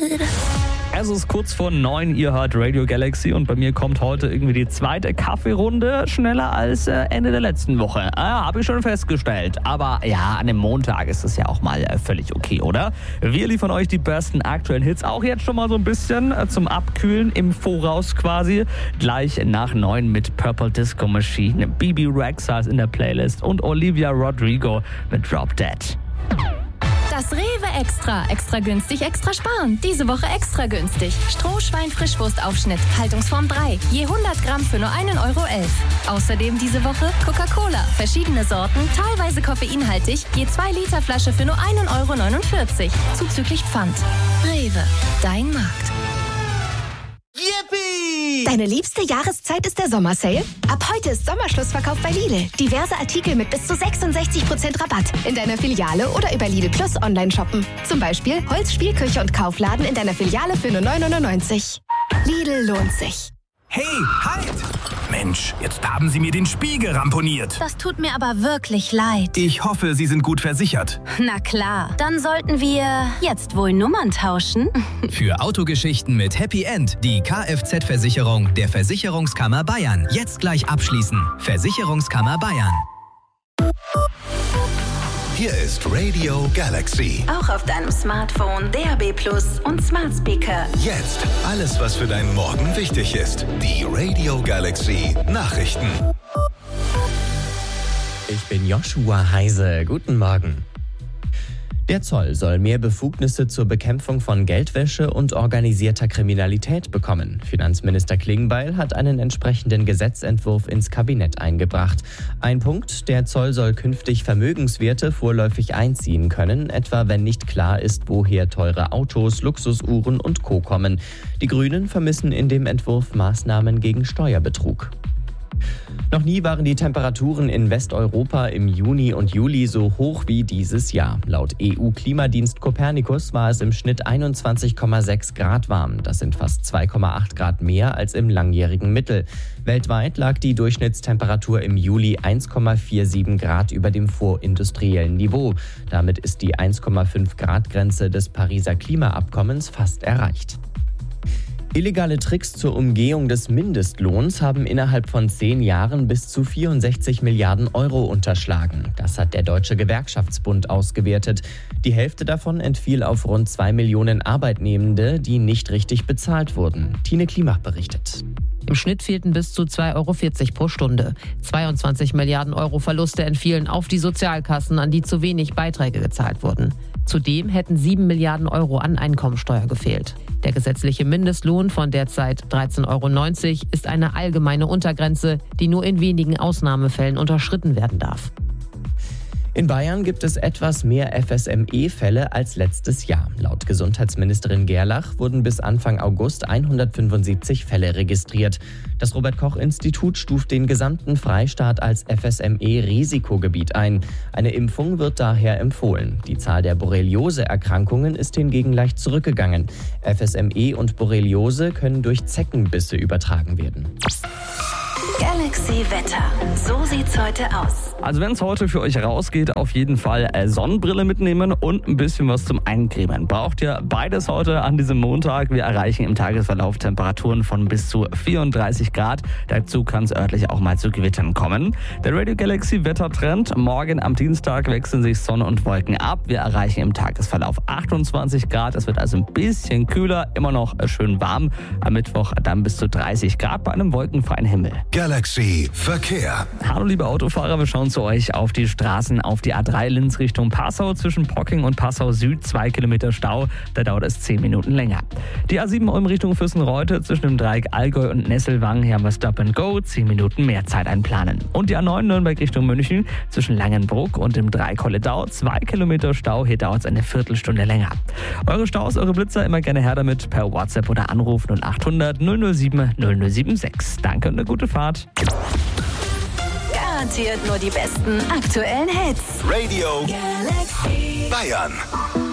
good. Es ist kurz vor 9, ihr hört Radio Galaxy und bei mir kommt heute irgendwie die zweite Kaffeerunde schneller als Ende der letzten Woche. Habe ich schon festgestellt. Aber ja, an dem Montag ist es ja auch mal völlig okay, oder? Wir liefern euch die besten aktuellen Hits, auch jetzt schon mal so ein bisschen zum Abkühlen im Voraus quasi. Gleich nach 9 mit Purple Disco Machine, Bibi Rexha ist in der Playlist und Olivia Rodrigo mit Drop Dead. Das Rewe Extra. Extra günstig, extra sparen. Diese Woche extra günstig. Strohschwein-Frischwurstaufschnitt, Haltungsform 3. Je 100 Gramm für nur 1,11 Euro. Außerdem diese Woche Coca-Cola. Verschiedene Sorten, teilweise koffeinhaltig. Je 2 Liter Flasche für nur 1,49 Euro. Zuzüglich Pfand. Rewe. Dein Markt. Yippie! Deine liebste Jahreszeit ist der Sommersale? Ab heute ist Sommerschlussverkauf bei Lidl. Diverse Artikel mit bis zu 66% Rabatt. In deiner Filiale oder über Lidl Plus online shoppen. Zum Beispiel Holz, Spielküche und Kaufladen in deiner Filiale für nur 9,99 €. Lidl lohnt sich. Hey, halt! Mensch, jetzt haben Sie mir den Spiegel ramponiert. Das tut mir aber wirklich leid. Ich hoffe, Sie sind gut versichert. Na klar, dann sollten wir jetzt wohl Nummern tauschen. Für Autogeschichten mit Happy End die Kfz-Versicherung der Versicherungskammer Bayern. Jetzt gleich abschließen. Versicherungskammer Bayern. Hier ist Radio Galaxy. Auch auf deinem Smartphone, DAB+ und Smart Speaker. Jetzt alles, was für deinen Morgen wichtig ist. Die Radio Galaxy Nachrichten. Ich bin Joshua Heise. Guten Morgen. Der Zoll soll mehr Befugnisse zur Bekämpfung von Geldwäsche und organisierter Kriminalität bekommen. Finanzminister Klingbeil hat einen entsprechenden Gesetzentwurf ins Kabinett eingebracht. Ein Punkt: Der Zoll soll künftig Vermögenswerte vorläufig einziehen können, etwa wenn nicht klar ist, woher teure Autos, Luxusuhren und Co. kommen. Die Grünen vermissen in dem Entwurf Maßnahmen gegen Steuerbetrug. Noch nie waren die Temperaturen in Westeuropa im Juni und Juli so hoch wie dieses Jahr. Laut EU-Klimadienst Copernicus war es im Schnitt 21,6 Grad warm. Das sind fast 2,8 Grad mehr als im langjährigen Mittel. Weltweit lag die Durchschnittstemperatur im Juli 1,47 Grad über dem vorindustriellen Niveau. Damit ist die 1,5 Grad Grenze des Pariser Klimaabkommens fast erreicht. Illegale Tricks zur Umgehung des Mindestlohns haben innerhalb von 10 Jahren bis zu 64 Milliarden Euro unterschlagen. Das hat der Deutsche Gewerkschaftsbund ausgewertet. Die Hälfte davon entfiel auf rund 2 Millionen Arbeitnehmende, die nicht richtig bezahlt wurden. Tine Klimach berichtet. Im Schnitt fehlten bis zu 2,40 € pro Stunde. 22 Milliarden Euro Verluste entfielen auf die Sozialkassen, an die zu wenig Beiträge gezahlt wurden. Zudem hätten 7 Milliarden Euro an Einkommensteuer gefehlt. Der gesetzliche Mindestlohn von derzeit 13,90 € ist eine allgemeine Untergrenze, die nur in wenigen Ausnahmefällen unterschritten werden darf. In Bayern gibt es etwas mehr FSME-Fälle als letztes Jahr. Laut Gesundheitsministerin Gerlach wurden bis Anfang August 175 Fälle registriert. Das Robert-Koch-Institut stuft den gesamten Freistaat als FSME-Risikogebiet ein. Eine Impfung wird daher empfohlen. Die Zahl der Borreliose-Erkrankungen ist hingegen leicht zurückgegangen. FSME und Borreliose können durch Zeckenbisse übertragen werden. Galaxy Wetter. So sieht's heute aus. Also wenn es heute für euch rausgeht, auf jeden Fall Sonnenbrille mitnehmen und ein bisschen was zum Eincremen. Braucht ihr beides heute an diesem Montag. Wir erreichen im Tagesverlauf Temperaturen von bis zu 34 Grad. Dazu kann es örtlich auch mal zu Gewittern kommen. Der Radio Galaxy Wettertrend. Morgen am Dienstag wechseln sich Sonne und Wolken ab. Wir erreichen im Tagesverlauf 28 Grad. Es wird also ein bisschen kühler, immer noch schön warm. Am Mittwoch dann bis zu 30 Grad bei einem wolkenfreien Himmel. Galaxy Verkehr. Hallo liebe Autofahrer, wir schauen zu euch auf die Straßen, auf die A3 Linz Richtung Passau zwischen Pocking und Passau Süd, 2 Kilometer Stau, da dauert es 10 Minuten länger. Die A7 Ulm Richtung Füssenreute zwischen dem Dreieck Allgäu und Nesselwang, hier haben wir Stop and Go, 10 Minuten mehr Zeit einplanen. Und die A9 Nürnberg Richtung München zwischen Langenbruck und dem Dreieck Holledau, 2 Kilometer Stau, hier dauert es eine Viertelstunde länger. Eure Staus, eure Blitzer immer gerne her damit per WhatsApp oder Anruf 0800 007 0076. Danke und eine gute Fahrt. Garantiert nur die besten aktuellen Hits. Radio Galaxy Bayern.